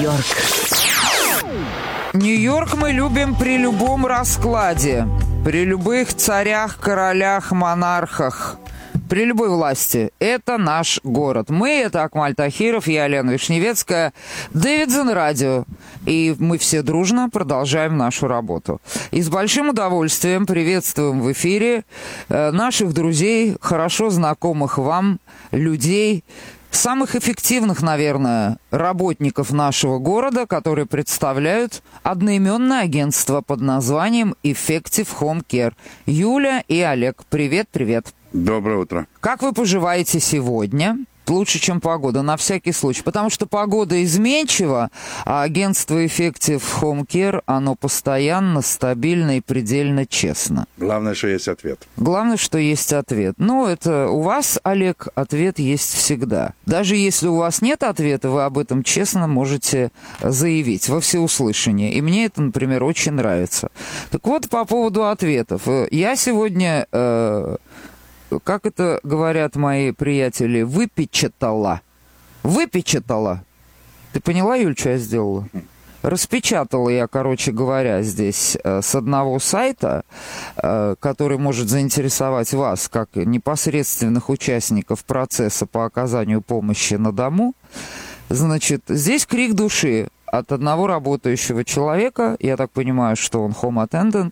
Нью-Йорк. Нью-Йорк мы любим при любом раскладе, при любых царях, королях, монархах, при любой власти. Это наш город. Мы — это Акмаль Тахиров, я Лена Вишневецкая, Дэвидсон Радио. И мы все дружно продолжаем нашу работу. И с большим удовольствием приветствуем в эфире наших друзей, хорошо знакомых вам людей, самых эффективных, наверное, работников нашего города, которые представляют одноименное агентство под названием Effective Home Care. Юля и Олег, привет-привет. Доброе утро. Как вы поживаете сегодня? Лучше, чем погода, на всякий случай. Потому что погода изменчива, а агентство Effective Home Care, оно постоянно, стабильно и предельно честно. Главное, что есть ответ. Главное, что есть ответ. Ну, это у вас, Олег, ответ есть всегда. Даже если у вас нет ответа, вы об этом честно можете заявить во всеуслышание. И мне это, например, очень нравится. Так вот, по поводу ответов. Я сегодня... как это говорят мои приятели, выпечатала. Выпечатала. Ты поняла, Юль, что я сделала? Распечатала я, короче говоря, здесь с одного сайта, который может заинтересовать вас, как непосредственных участников процесса по оказанию помощи на дому. Значит, здесь крик души от одного работающего человека, я так понимаю, что он home attendant.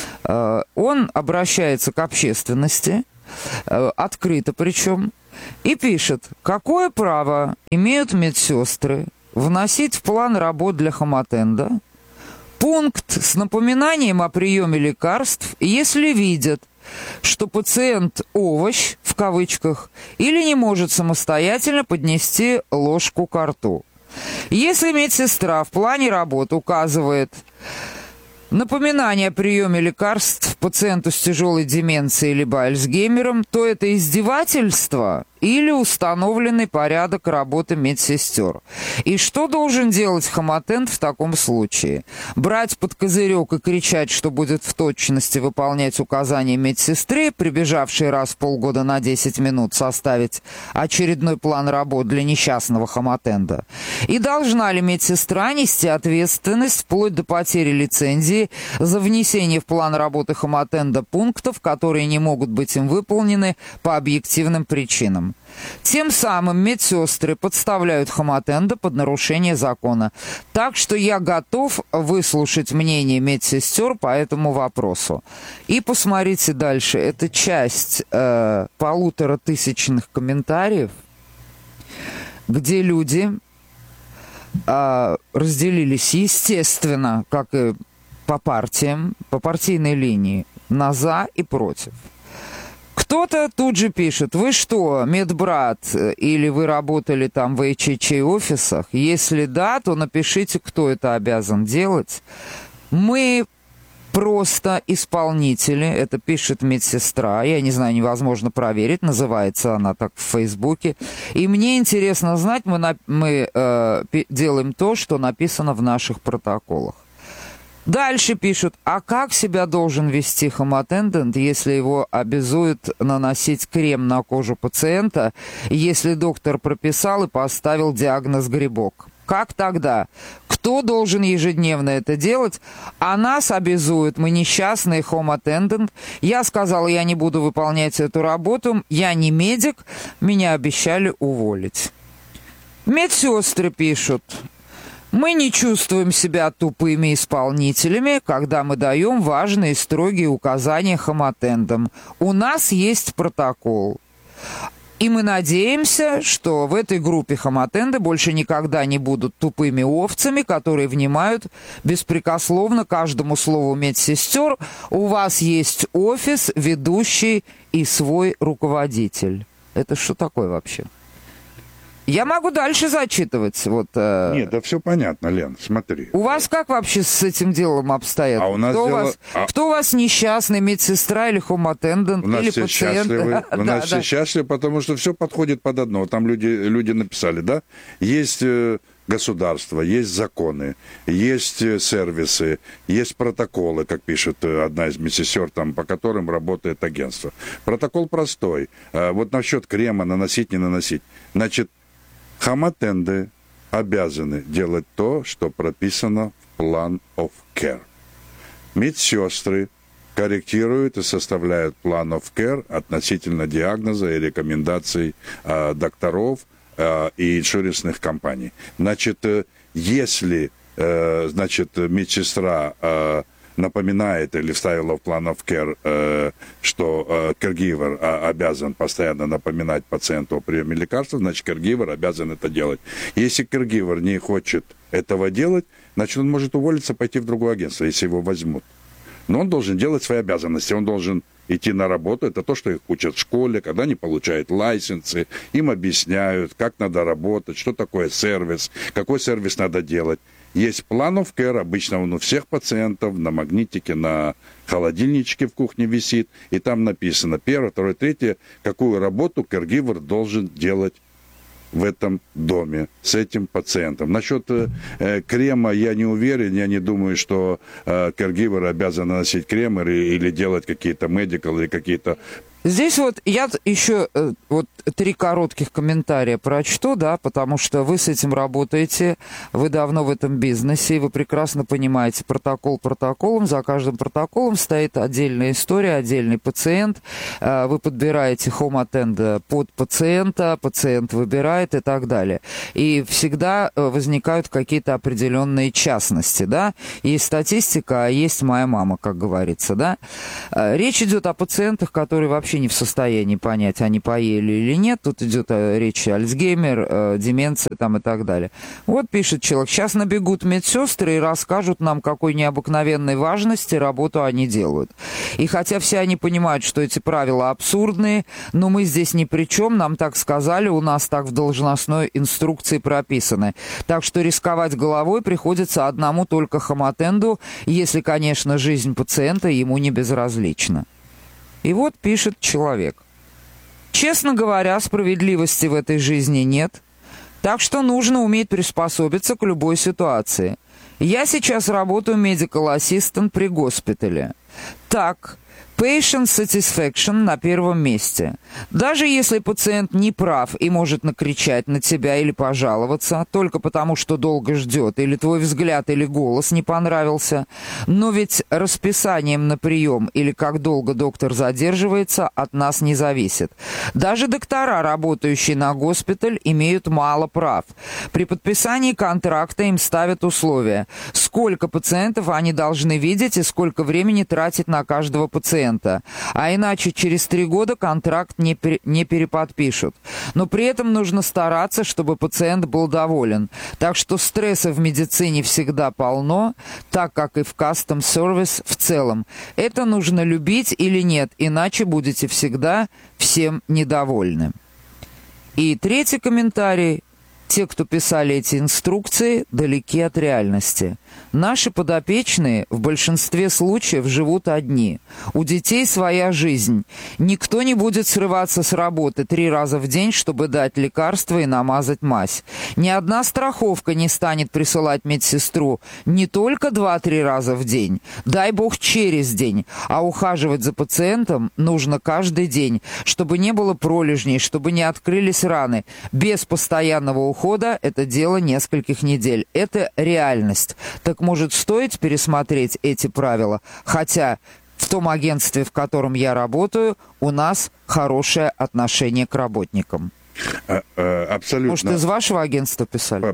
Он обращается к общественности, открыто причем, и пишет: какое право имеют медсестры вносить в план работ для хомотенда пункт с напоминанием о приеме лекарств, если видят, что пациент «овощ» в кавычках или не может самостоятельно поднести ложку ко рту. Если медсестра в плане работ указывает напоминание о приеме лекарств пациенту с тяжелой деменцией либо Альцгеймером, то это издевательство или установленный порядок работы медсестер. И что должен делать хомотенд в таком случае? Брать под козырек и кричать, что будет в точности выполнять указания медсестры, прибежавшей раз в полгода на 10 минут составить очередной план работ для несчастного хомотенда? И должна ли медсестра нести ответственность вплоть до потери лицензии за внесение в план работы хомотенда пунктов, которые не могут быть им выполнены по объективным причинам? Тем самым медсестры подставляют хомотенда под нарушение закона. Так что я готов выслушать мнение медсестер по этому вопросу. И посмотрите дальше. Это часть 1500 комментариев, где люди разделились, естественно, как и по партиям, по партийной линии, на «за» и «против». Кто-то тут же пишет: вы что, медбрат, или вы работали там в HHA-офисах? Если да, то напишите, кто это обязан делать. Мы просто исполнители, это пишет медсестра, я не знаю, невозможно проверить, называется она так в Фейсбуке. И мне интересно знать, мы делаем то, что написано в наших протоколах. Дальше пишут: а как себя должен вести хомотендент, если его обязуют наносить крем на кожу пациента, если доктор прописал и поставил диагноз грибок? Как тогда? Кто должен ежедневно это делать? А нас обязуют, мы несчастные хомотендент. Я сказала, я не буду выполнять эту работу, я не медик, меня обещали уволить. Медсестры пишут: мы не чувствуем себя тупыми исполнителями, когда мы даем важные и строгие указания хомотендам. У нас есть протокол. И мы надеемся, что в этой группе хомотенды больше никогда не будут тупыми овцами, которые внимают беспрекословно каждому слову медсестер. У вас есть офис, ведущий и свой руководитель. Это что такое вообще? Я могу дальше зачитывать. Вот, Нет, да все понятно, Лен, смотри. У вас как вообще с этим делом обстоят? А у нас кто у вас несчастный, медсестра или хомотендент, или все пациент? Счастливы. У нас все счастливы, потому что все подходит под одно. Там люди написали, да? Есть государство, есть законы, есть сервисы, есть протоколы, как пишет одна из медсестер, там, по которым работает агентство. Протокол простой. Вот насчет крема наносить, не наносить. Значит, хомотенды обязаны делать то, что прописано в Plan of Care. Медсестры корректируют и составляют Plan of Care относительно диагноза и рекомендаций докторов и иншуренсных компаний. Значит, если медсестра напоминает или вставила в Plan of Care, что caregiver обязан постоянно напоминать пациенту о приеме лекарств, значит, caregiver обязан это делать. Если caregiver не хочет этого делать, значит, он может уволиться, пойти в другое агентство, если его возьмут. Но он должен делать свои обязанности, он должен идти на работу. Это то, что их учат в школе, когда они получают лайсенсы, им объясняют, как надо работать, что такое сервис, какой сервис надо делать. Есть Plan of Care, обычно он у всех пациентов, на магнитике, на холодильничке в кухне висит, и там написано 1, 2, 3, какую работу caregiver должен делать в этом доме с этим пациентом. Насчет крема я не уверен, я не думаю, что caregiver обязан наносить крем или делать какие-то medical или какие-то... Здесь вот я еще вот 3 коротких комментария прочту, да, потому что вы с этим работаете, вы давно в этом бизнесе, и вы прекрасно понимаете протокол протоколом, за каждым протоколом стоит отдельная история, отдельный пациент, вы подбираете home attend под пациента, пациент выбирает и так далее. И всегда возникают какие-то определенные частности, да, есть статистика, а есть моя мама, как говорится, да. Речь идет о пациентах, которые вообще не в состоянии понять, они поели или нет. Тут идет речь Альцгеймер, деменция там и так далее. Вот пишет человек, сейчас набегут медсестры и расскажут нам, какой необыкновенной важности работу они делают. И хотя все они понимают, что эти правила абсурдные, но мы здесь ни при чем, нам так сказали, у нас так в должностной инструкции прописаны. Так что рисковать головой приходится одному только хомотенду, если, конечно, жизнь пациента ему не безразлична. И вот пишет человек. Честно говоря, справедливости в этой жизни нет, так что нужно уметь приспособиться к любой ситуации. Я сейчас работаю medical assistant при госпитале. Так, patient satisfaction на первом месте. Даже если пациент не прав и может накричать на тебя или пожаловаться, только потому, что долго ждет, или твой взгляд или голос не понравился, но ведь расписанием на прием или как долго доктор задерживается от нас не зависит. Даже доктора, работающие на госпиталь, имеют мало прав. При подписании контракта им ставят условия, сколько пациентов они должны видеть и сколько времени тратить на каждого пациента. А иначе через 3 года контракт не переподпишут. Но при этом нужно стараться, чтобы пациент был доволен. Так что стресса в медицине всегда полно, так как и в custom service в целом. Это нужно любить или нет, иначе будете всегда всем недовольны. И 3-й комментарий. Те, кто писали эти инструкции, далеки от реальности. Наши подопечные в большинстве случаев живут одни. У детей своя жизнь. Никто не будет срываться с работы 3 раза в день, чтобы дать лекарства и намазать мазь. Ни одна страховка не станет присылать медсестру не только 2-3 раза в день, дай бог через день, а ухаживать за пациентом нужно каждый день, чтобы не было пролежней, чтобы не открылись раны. Без постоянного ухода это дело нескольких недель. Это реальность. Так может стоит пересмотреть эти правила? Хотя в том агентстве, в котором я работаю, у нас хорошее отношение к работникам. Абсолютно. Может, из вашего агентства писали?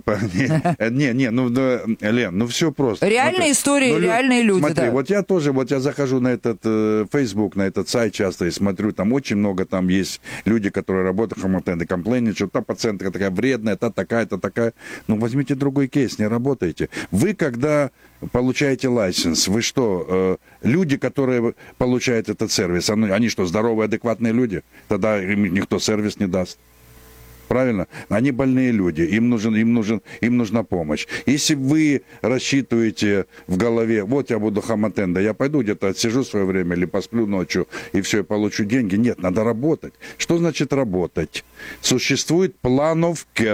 Лен, все просто. Реальные истории, реальные люди, смотри, да. Вот я тоже, я захожу на этот Facebook, на этот сайт часто и смотрю, там очень много, там есть люди, которые работают, хомотенды, комплейнят, что та пациентка такая вредная, та такая. Ну, возьмите другой кейс, не работайте. Вы, когда получаете лайсенс, вы что, люди, которые получают этот сервис, они что, здоровые, адекватные люди? Тогда им никто сервис не даст. Правильно? Они больные люди, им нужна помощь. Если вы рассчитываете в голове, вот я буду хомотенда, я пойду где-то отсижу свое время или посплю ночью и все, и получу деньги. Нет, надо работать. Что значит работать? Существует Plan of Care.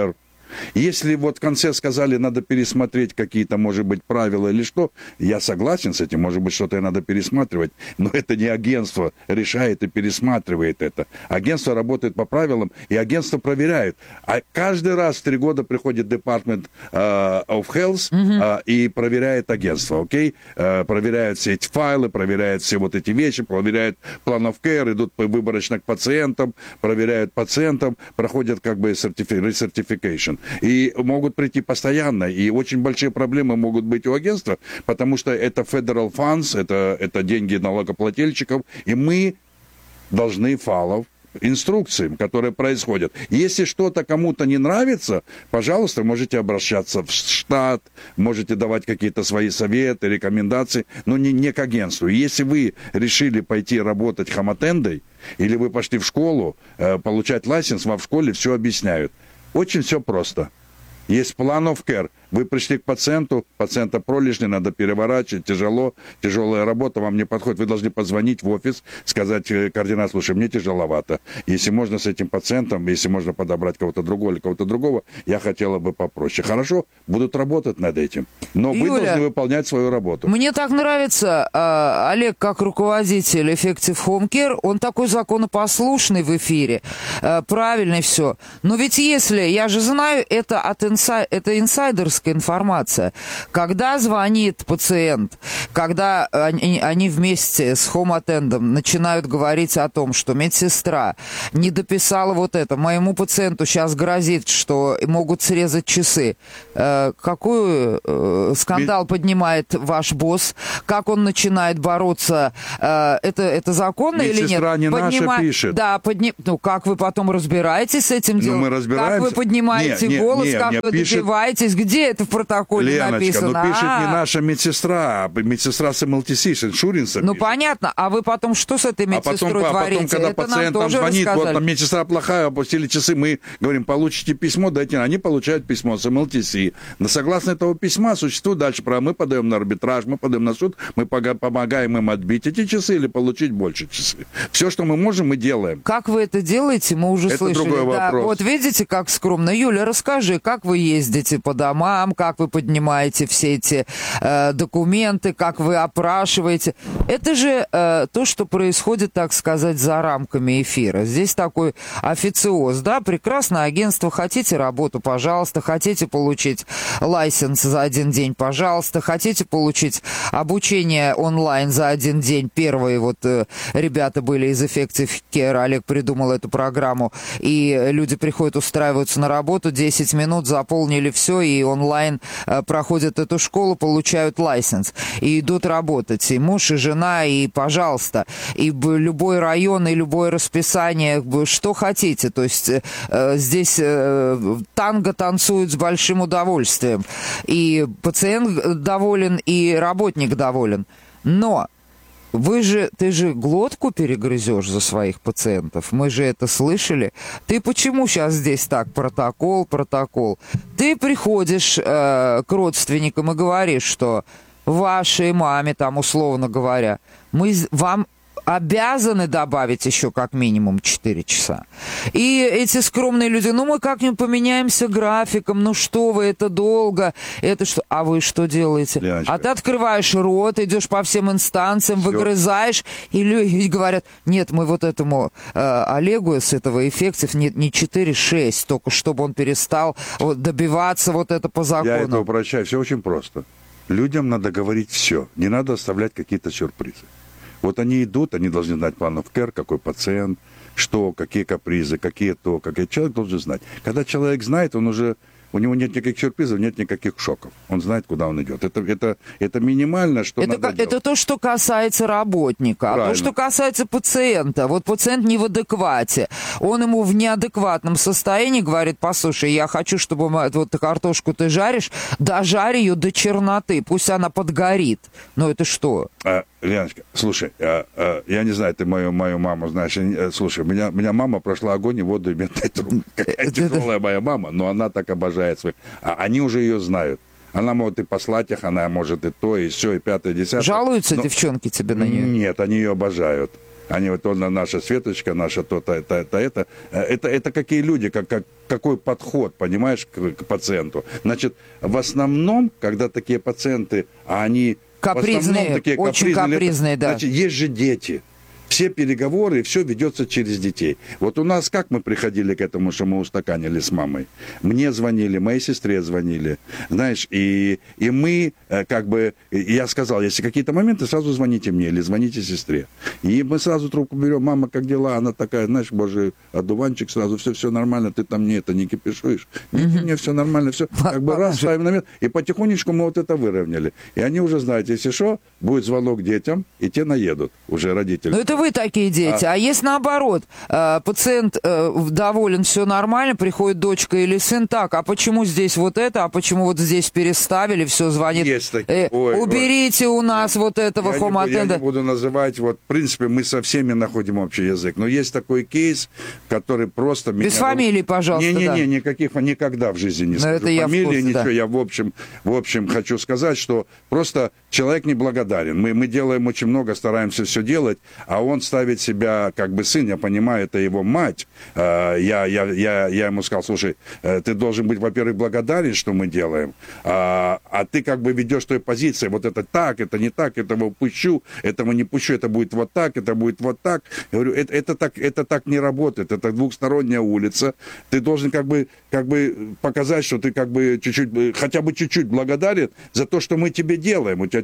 Если вот в конце сказали, надо пересмотреть какие-то, может быть, правила или что, я согласен с этим, может быть, что-то и надо пересматривать, но это не агентство решает и пересматривает это. Агентство работает по правилам, и агентство проверяет. А каждый раз в 3 года приходит Department of Health и проверяет агентство, окей? Проверяют все эти файлы, проверяют все вот эти вещи, проверяют plan of care, идут выборочно к пациентам, проверяют пациентам, проходят как бы recertification. И могут прийти постоянно, и очень большие проблемы могут быть у агентства, потому что это federal funds, это деньги налогоплательщиков, и мы должны follow инструкциям, которые происходят. Если что-то кому-то не нравится, пожалуйста, можете обращаться в штат, можете давать какие-то свои советы, рекомендации, но не к агентству. Если вы решили пойти работать хамотендой, или вы пошли в школу получать лайсенс, вам в школе все объясняют. Очень все просто. Есть plan of care. Вы пришли к пациенту, пациента пролежни, надо переворачивать, тяжелая работа, вам не подходит. Вы должны позвонить в офис, сказать координат, слушай, мне тяжеловато. Если можно с этим пациентом, если можно подобрать кого-то другого или кого-то другого, я хотела бы попроще. Хорошо, будут работать над этим. Но Юля, вы должны выполнять свою работу. Мне так нравится, Олег, как руководитель Effective Home Care, он такой законопослушный в эфире, правильный все. Но ведь если, я же знаю, это инсайдерская информация. Когда звонит пациент, когда они вместе с хоум-аттендом начинают говорить о том, что медсестра не дописала вот это, моему пациенту сейчас грозит, что могут срезать часы. Какой скандал поднимает ваш босс? Как он начинает бороться? Это законно или нет? Медсестра не наша пишет. Да, ну как вы потом разбираетесь с этим делом? Мы разбираемся. Как вы поднимаете голос? Как вы добиваетесь? Где это в протоколе Леночка, написано? Ну пишет не наша медсестра, а медсестра с МЛТС, с иншуренса. Ну пишет. Понятно, а вы потом что с этой медсестрой творите? Потом, когда это пациент нам звонит, вот там медсестра плохая, опустили часы, мы говорим, получите письмо, дайте. Они получают письмо с МЛТС. Но согласно этого письма существует дальше право. Мы подаем на арбитраж, мы подаем на суд, мы помогаем им отбить эти часы или получить больше часы. Все, что мы можем, мы делаем. Как вы это делаете, мы уже это слышали. Другой вопрос. Вот видите, как скромно. Юля, расскажи, как вы ездите по домам, как вы поднимаете все эти документы, как вы опрашиваете. Это же то, что происходит, так сказать, за рамками эфира. Здесь такой официоз, да, прекрасное агентство. Хотите работу, пожалуйста. Хотите получить лайсенс за 1 день, пожалуйста. Хотите получить обучение онлайн за 1 день. Первые вот ребята были из Effective Care, Олег придумал эту программу, и люди приходят, устраиваются на работу, 10 минут, заполнили все, и онлайн проходят эту школу, получают лайсенс, и идут работать. И муж, и жена, и пожалуйста, и любой район, и любое расписание, что хотите. То есть здесь танго танцуют с большим удовольствием. И пациент доволен, и работник доволен. Но ты же глотку перегрызешь за своих пациентов. Мы же это слышали. Ты почему сейчас здесь так? Протокол. Ты приходишь к родственникам и говоришь, что вашей маме, там, условно говоря, мы вам обязаны добавить еще как минимум 4 часа. И эти скромные люди, ну мы как-нибудь поменяемся графиком, ну что вы, это долго, это что? А вы что делаете? Леночка. А ты открываешь рот, идешь по всем инстанциям, выгрызаешь, и люди говорят, нет, мы вот этому Олегу с этого Effective не 4-6, только чтобы он перестал добиваться вот это по закону. Я это упрощаю, все очень просто. Людям надо говорить все, не надо оставлять какие-то сюрпризы. Вот они идут, они должны знать plan of care, какой пациент, что, какие капризы, какие то, какой человек должен знать. Когда человек знает, у него нет никаких сюрпризов, нет никаких шоков. Он знает, куда он идет. Это минимально, что надо делать. Это то, что касается работника. Правильно. А то, что касается пациента. Вот пациент не в адеквате. Он ему в неадекватном состоянии говорит, послушай, я хочу, чтобы вот картошку ты жаришь, дожарь ее до черноты, пусть она подгорит. Но это что? Леночка, слушай, я не знаю, ты мою маму знаешь. Слушай, меня мама прошла огонь и воду и медный труд. Какая тяжелая моя мама, но она так обожает своих. Они уже ее знают. Она может и послать их, она может и то, и все, и 5, и 10. Жалуются девчонки тебе на нее? Нет, они ее обожают. Они вот, наша Светочка, наша то-то, это. Это какие люди, какой подход, понимаешь, к пациенту. Значит, в основном, когда такие пациенты, они... Капризные, такие очень капризные, да. Значит, есть же дети. Все переговоры, все ведется через детей. Вот у нас как мы приходили к этому, что мы устаканили с мамой? Мне звонили, моей сестре звонили, знаешь, и мы как бы, я сказал, если какие-то моменты, сразу звоните мне или звоните сестре. И мы сразу трубку берем, мама, как дела? Она такая, знаешь, боже, одуванчик сразу, все нормально, ты там не кипишуешь. Мне все нормально, все. Как бы раз, ставим на место. И потихонечку мы вот это выровняли. И они уже знают, если что, будет звонок детям, и те наедут, уже родители. Ну это вы такие дети. А если наоборот, пациент доволен, все нормально, приходит дочка или сын, так, а почему здесь вот это, а почему вот здесь переставили, все звонит. Есть такие. Уберите у нас вот этого хомотенда. Я не буду называть, вот, в принципе, мы со всеми находим общий язык. Но есть такой кейс, который просто... Без фамилии, пожалуйста. Не, никаких, никогда в жизни не скажу. Это фамилии, ничего. Да. Я в общем хочу сказать, что просто человек неблагодарен. Мы делаем очень много, стараемся все делать, а он ставит себя, как бы сын, я понимаю, это его мать. Я ему сказал, слушай, ты должен быть, во-первых, благодарен, что мы делаем, а ты как бы ведешь той позиции, вот это так, это не так, этого пущу, этого не пущу, это будет вот так, это будет вот так. Я говорю, это так не работает, это двухсторонняя улица. Ты должен как бы показать, что ты как бы хотя бы чуть-чуть благодарен за то, что мы тебе делаем. У тебя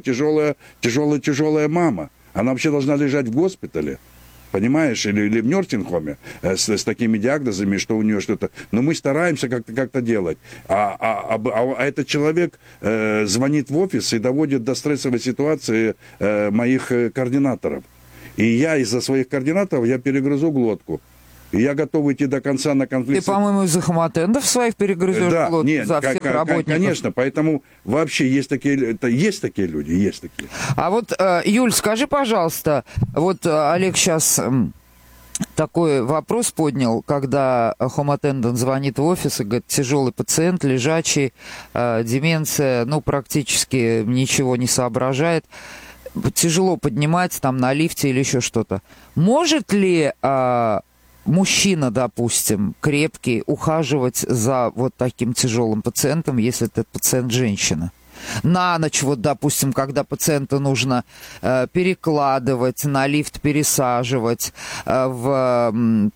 тяжелая мама. Она вообще должна лежать в госпитале, понимаешь, или в нёрсинг-хоме с такими диагнозами, что у нее что-то. Но мы стараемся как-то делать. А этот человек звонит в офис и доводит до стрессовой ситуации моих координаторов. И я из-за своих координаторов я перегрызу глотку. И я готов идти до конца на конфликт. Ты, по-моему, из-за хомотендов своих перегрызешь глотку, нет, за всех работников. Конечно, поэтому вообще есть такие люди, есть такие. А вот, Юль, скажи, пожалуйста, вот Олег сейчас такой вопрос поднял, когда хомотендент звонит в офис и говорит, тяжелый пациент, лежачий, деменция, практически ничего не соображает, тяжело поднимать там на лифте или еще что-то. Может ли... мужчина, допустим, крепкий, ухаживать за вот таким тяжелым пациентом, если этот пациент женщина? На ночь, вот, допустим, когда пациента нужно перекладывать, на лифт пересаживать, в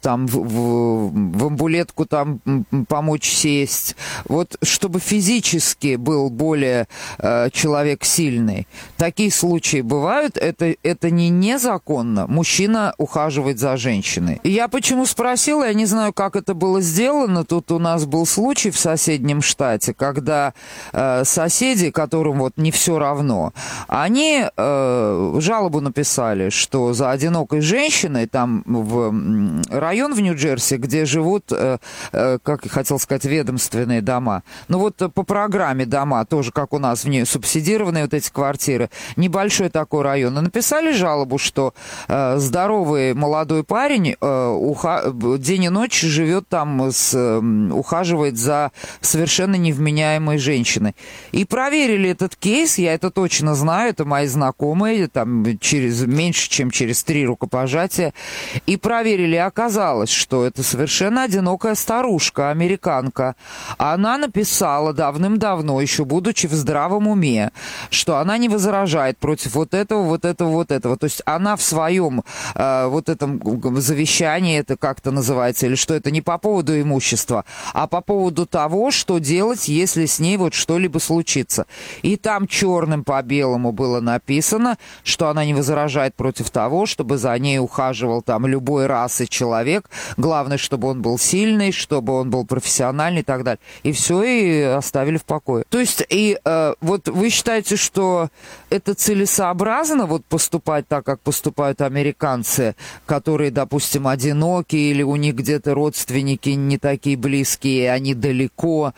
амбулетку там помочь сесть, вот, чтобы физически был более человек сильный. Такие случаи бывают, это незаконно. Мужчина ухаживает за женщиной. И я почему спросила, я не знаю, как это было сделано, тут у нас был случай в соседнем штате, когда соседи, которым вот не все равно, они жалобу написали, что за одинокой женщиной, там в район в Нью-Джерси, где живут, как я хотел сказать, ведомственные дома, вот по программе дома, тоже как у нас в ней субсидированные вот эти квартиры, небольшой такой район, и написали жалобу, что здоровый молодой парень день и ночь живет там, ухаживает за совершенно невменяемой женщиной. И проверили этот кейс, я это точно знаю, это мои знакомые, там меньше, чем через 3 рукопожатия, и проверили, оказалось, что это совершенно одинокая старушка, американка. Она написала давным-давно, еще будучи в здравом уме, что она не возражает против вот этого. То есть она в своем вот этом завещании, это как-то называется, или что это не по поводу имущества, а по поводу того, что делать, если с ней вот что-либо случится. И там черным по белому было написано, что она не возражает против того, чтобы за ней ухаживал там любой расы человек. Главное, чтобы он был сильный, чтобы он был профессиональный и так далее. И все, и оставили в покое. То есть, и вот вы считаете, что это целесообразно вот поступать так, как поступают американцы, которые, допустим, одиноки, или у них где-то родственники не такие близкие, они далеко,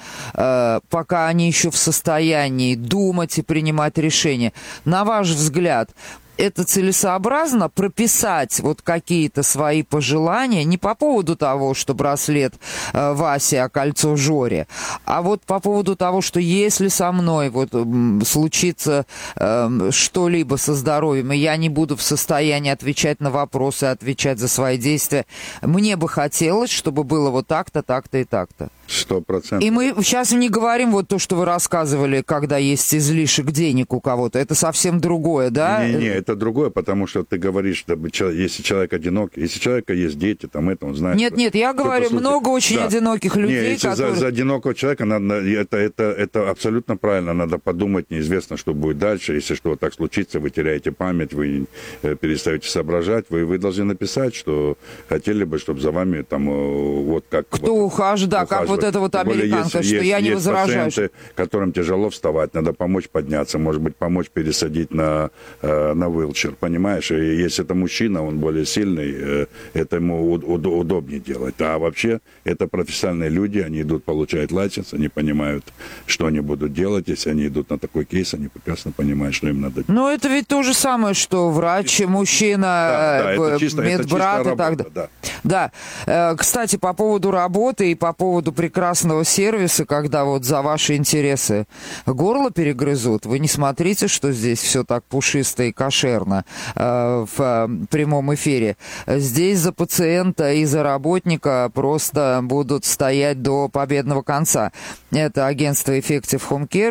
пока они еще в состоянии думать и принимать решения. На ваш взгляд, это целесообразно прописать вот какие-то свои пожелания не по поводу того, что браслет Васе, а кольцо Жоре, а вот по поводу того, что если со мной вот случится что-либо со здоровьем, и я не буду в состоянии отвечать на вопросы, отвечать за свои действия, мне бы хотелось, чтобы было вот так-то, так-то и так-то. 100%. И мы сейчас не говорим вот то, что вы рассказывали, когда есть излишек денег у кого-то. Это совсем другое, да? Не, это другое, потому что ты говоришь, если человек одинокий, если у человека есть дети, там это он знает. Нет, я говорю, много очень одиноких людей, если которые... за одинокого человека надо, это абсолютно правильно, надо подумать, неизвестно, что будет дальше. Если что так случится, вы теряете память, вы перестаете соображать, вы должны написать, что хотели бы, чтобы за вами там вот как... Кто ухаживает, да, как вот эта вот американка, что я не возражаю. Есть пациенты, которым тяжело вставать, надо помочь подняться, может быть, помочь пересадить на вилчер, понимаешь? И если это мужчина, он более сильный, это ему удобнее делать. А вообще, это профессиональные люди, они идут, получают лайсенс, они понимают, что они будут делать. Если они идут на такой кейс, они прекрасно понимают, что им надо делать. Но это ведь то же самое, что врач, мужчина, медбрат и так далее. Да. Кстати, по поводу работы и по поводу прекрасного сервиса, когда вот за ваши интересы горло перегрызут, вы не смотрите, что здесь все так пушисто и кошерно в прямом эфире. Здесь за пациента и за работника просто будут стоять до победного конца. Это агентство Effective Home Care,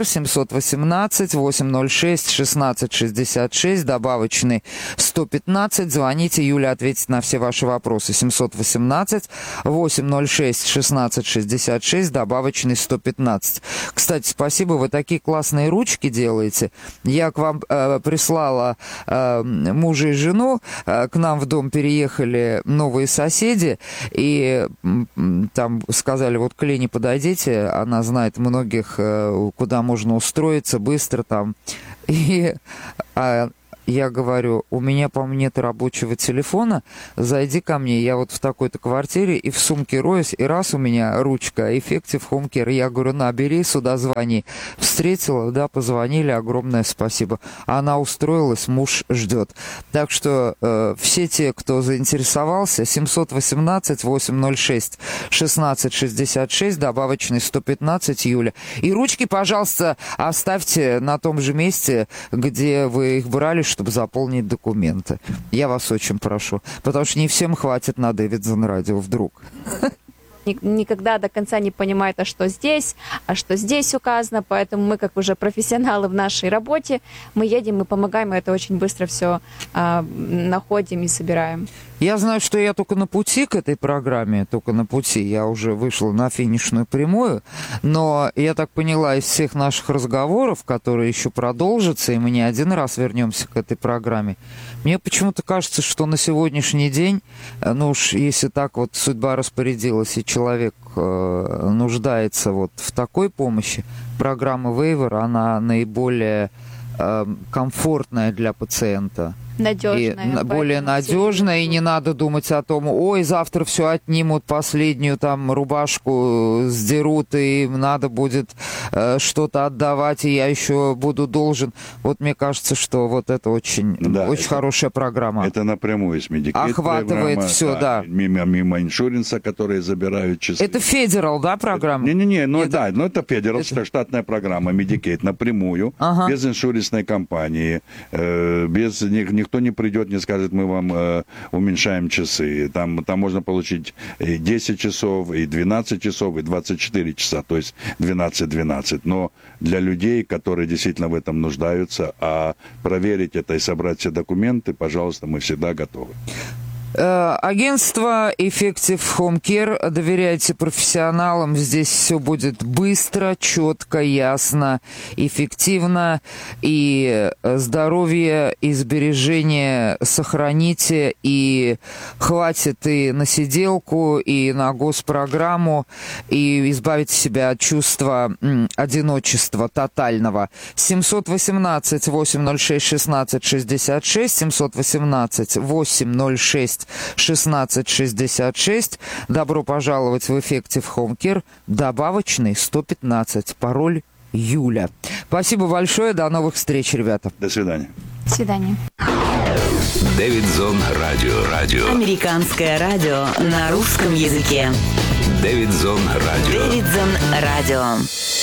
718-806-1666, добавочный 115. Звоните, Юля ответит на все ваши вопросы. 718-806-1666, добавочный 115. Кстати, спасибо, вы такие классные ручки делаете. Я к вам прислала мужа и жену, к нам в дом переехали новые соседи, и там сказали, вот к Лене подойдите, она знает многих, куда можно устроиться быстро там. И я говорю, у меня, по-моему, нет рабочего телефона, зайди ко мне, я вот в такой-то квартире, и в сумке роюсь, и раз у меня ручка, Effective Home Care, я говорю, бери сюда, звони. Встретила, да, позвонили, огромное спасибо. Она устроилась, муж ждет. Так что все те, кто заинтересовался, 718-806-1666, добавочный 115, Юля. И ручки, пожалуйста, оставьте на том же месте, где вы их брали, чтобы заполнить документы. Я вас очень прошу. Потому что не всем хватит на Дэвидсон радио вдруг. Никогда до конца не понимает, а что здесь указано. Поэтому мы, как уже профессионалы в нашей работе, мы едем и помогаем, и это очень быстро все находим и собираем. Я знаю, что я только на пути к этой программе, я уже вышла на финишную прямую, но я так поняла из всех наших разговоров, которые еще продолжатся, и мы не один раз вернемся к этой программе, мне почему-то кажется, что на сегодняшний день, ну уж если так вот судьба распорядилась, и человек нуждается вот в такой помощи, программа Waiver, она наиболее комфортная для пациента. Надежная. Более надежная, и не надо думать о том, ой, завтра все отнимут, последнюю там рубашку сдерут, и им надо будет что-то отдавать, и я еще буду должен. Вот мне кажется, что вот это очень хорошая программа. Это напрямую с Medicaid. Охватывает все, да. Мимо иншуренса, которые забирают часы. Это Federal, да, программа? Это Federal, штатная программа, Medicaid напрямую, без иншуренсной компании, без них. Никто не придет, не скажет, мы вам уменьшаем часы. Там можно получить и 10 часов, и 12 часов, и 24 часа, то есть 12-12. Но для людей, которые действительно в этом нуждаются, а проверить это и собрать все документы, пожалуйста, мы всегда готовы. Агентство Effective Home Care. Доверяйте профессионалам. Здесь все будет быстро, четко, ясно, эффективно. И здоровье, и сбережение сохраните. И хватит и на сиделку, и на госпрограмму. И избавите себя от чувства одиночества тотального. 718-806-1666. 718-806 1666. Добро пожаловать в Effective Home Care. Добавочный 115. Пароль Юля. Спасибо большое. До новых встреч, ребята. До свидания. До свидания. Дэвидзон Радио. Американское радио на русском языке. Дэвидзон Радио. Дэвидзон Радио.